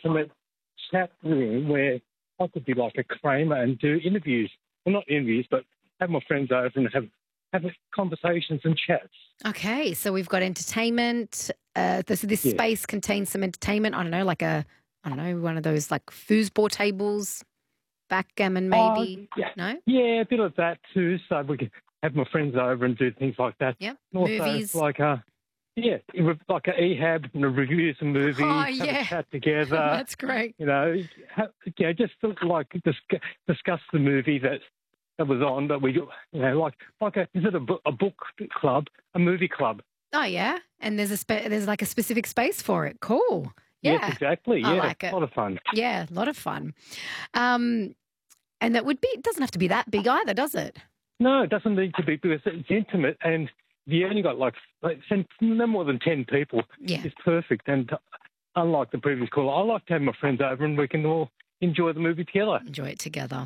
intimate chat room where I could be like a Kramer and do interviews. Well, not interviews, but have my friends over and have conversations and chats. Okay, so we've got entertainment. This space contains some entertainment. I don't know, like one of those like foosball tables, backgammon maybe. No? Yeah, a bit of that too. So we could have my friends over and do things like that. Yep. And also, movies. like like an EHAB and review some movies, have a chat together. That's great. Just like discuss the movie that was on that we, is it a book club, a movie club? Oh yeah, and there's like a specific space for it. Cool. Yeah. Yes, exactly. I Yeah, like it. A lot of fun. Yeah, a lot of fun. And that it doesn't have to be that big either, does it? No, it doesn't need to be because it's intimate and you only got no more than 10 people. Yeah. It's perfect. And unlike the previous call, I like to have my friends over and we can all enjoy the movie together. Enjoy it together.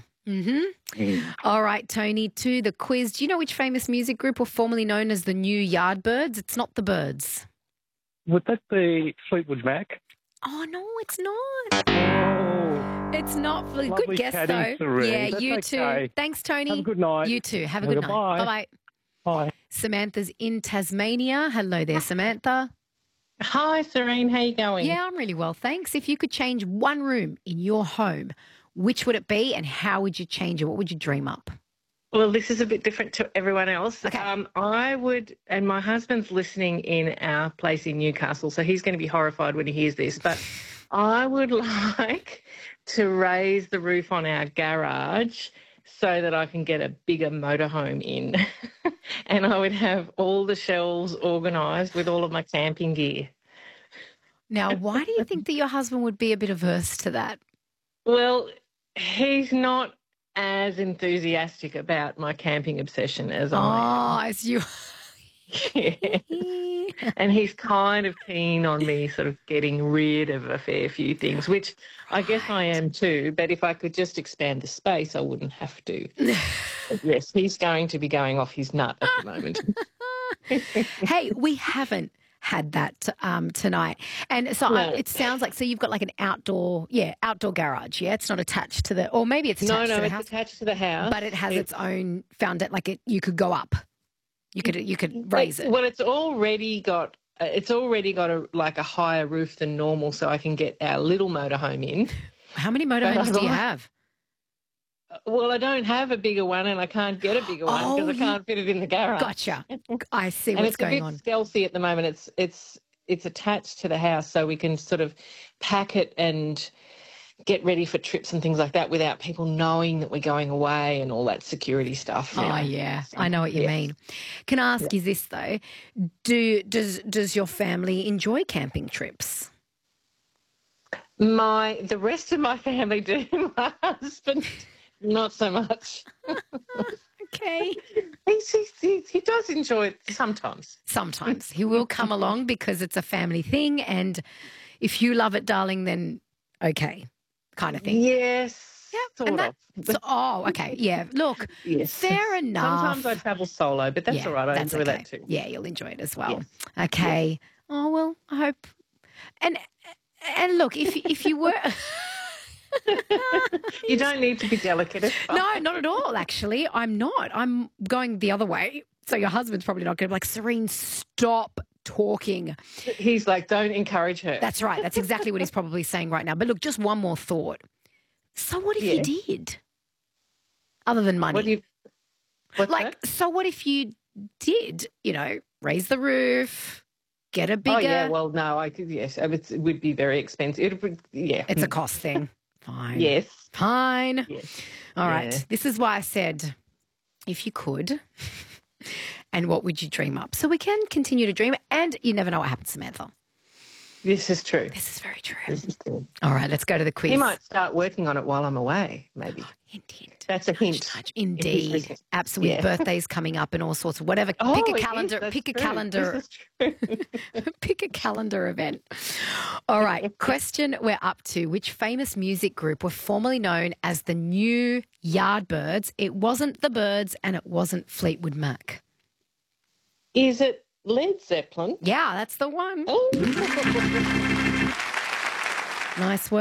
All right, Tony, to the quiz. Do you know which famous music group were formerly known as the New Yardbirds? It's not the Birds. Would that be Fleetwood Mac? Oh, no, it's not. Oh. It's not. Good guess, though. Serene. Yeah, That's you okay. too. Thanks, Tony. Have a good night. You too. Have a good night. Bye-bye. Bye. Samantha's in Tasmania. Hello there, Samantha. Hi, Serene. How you going? Yeah, I'm really well, thanks. If you could change one room in your home, which would it be and how would you change it? What would you dream up? Well, this is a bit different to everyone else. Okay. I would, and my husband's listening in our place in Newcastle, so he's going to be horrified when he hears this, but I would like to raise the roof on our garage so that I can get a bigger motorhome in. And I would have all the shelves organised with all of my camping gear. Now, why do you think that your husband would be a bit averse to that? Well, he's not as enthusiastic about my camping obsession as I am. Oh, as you... Yeah. And he's kind of keen on me sort of getting rid of a fair few things, which I guess I am too, but if I could just expand the space, I wouldn't have to. But yes, he's going to be going off his nut at the moment. Hey, we haven't had that tonight. And so it sounds like, so you've got like an outdoor garage, yeah? It's not attached to the, or maybe it's attached to the house. It's attached to the house. But it has its own you could go up. You could raise it. Well, it's already got a higher roof than normal, so I can get our little motorhome in. How many motorhomes do you have? Well, I don't have a bigger one, and I can't get a bigger one because I can't fit it in the garage. Gotcha. I see what's going on. It's a bit stealthy at the moment. It's attached to the house, so we can sort of pack it and get ready for trips and things like that without people knowing that we're going away and all that security stuff. Oh, yeah. I know what you mean. Can I ask you this, though? Does your family enjoy camping trips? The rest of my family do. My husband, not so much. Okay. He does enjoy it sometimes. Sometimes. He will come along because it's a family thing, and if you love it, darling, then okay. Kind of thing. Yes. Yeah. Sort of. Okay. Yeah. Look, fair enough. Sometimes I travel solo, but that's all right. I enjoy that too. Yeah, you'll enjoy it as well. Yes. Okay. Yes. Oh, well, I hope. And look, if you were... You don't need to be delicate. No, not at all, actually. I'm not. I'm going the other way. So your husband's probably not going to be like, Serene, stop talking. He's like, don't encourage her. That's right. That's exactly what he's probably saying right now. But look, just one more thought. So what if you did? Other than money. So what if you did, raise the roof, get a bigger... Oh, yeah, well, no, yes, it would be very expensive. It's a cost thing. Fine. Yes. Fine. Yes. All right. This is why I said, if you could... And what would you dream up? So we can continue to dream, and you never know what happens, Samantha. This is true. This is very true. This is true. All right, let's go to the quiz. You might start working on it while I'm away, maybe. Indeed. That's a hint. Indeed. Absolutely. Birthdays coming up and all sorts of whatever. Pick a calendar. Pick a calendar. Pick a calendar event. All right. Question we're up to. Which famous music group were formerly known as the New Yardbirds? It wasn't the Birds and it wasn't Fleetwood Mac. Is it Led Zeppelin? Yeah, that's the one. Oh. Nice work.